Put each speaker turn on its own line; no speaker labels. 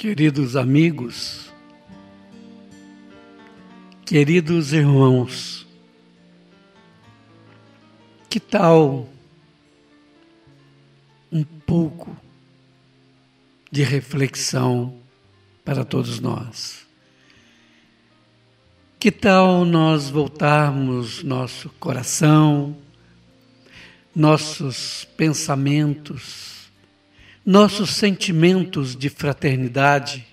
Queridos amigos, queridos irmãos, que tal um pouco de reflexão para todos nós? Que tal nós voltarmos nosso coração, nossos pensamentos, nossos sentimentos de fraternidade